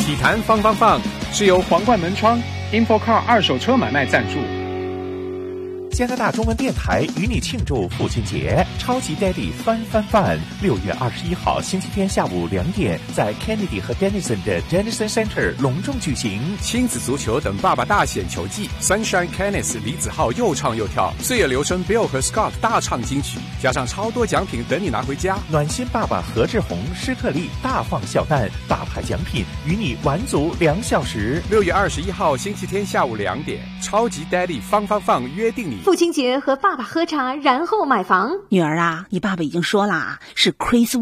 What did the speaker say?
体坛放放放是由皇冠门窗 InfoCar 二手车买卖赞助。 加拿大中文电台与你庆祝父亲节，超级 Daddy 翻6月21号星期天下午2点，在 Kennedy 和 Denison 的 Denison Center 隆重举行。 亲子足球等爸爸大显球技 ，Sunshine Kenneth 李子浩又唱又跳，岁月流声 Bill 和 Scott 大唱金曲，加上超多奖品等你拿回家。 暖心爸爸何志宏、施特利大放笑弹，大牌奖品与你玩足2小时。 6月21号星期天下午2点，超级 Daddy 放约定你。 父亲节和爸爸喝茶，然后买房。 女儿啊，你爸爸已经说了，是Chris